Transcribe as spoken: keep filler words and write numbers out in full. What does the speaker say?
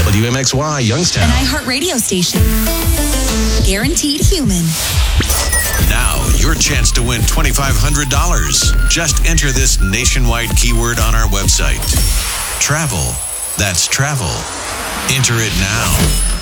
W M X Y Youngstown. An iHeart radio station. Guaranteed human. Now, your chance to win twenty-five hundred dollars. Just enter this nationwide keyword on our website. Travel. That's travel. Enter it now.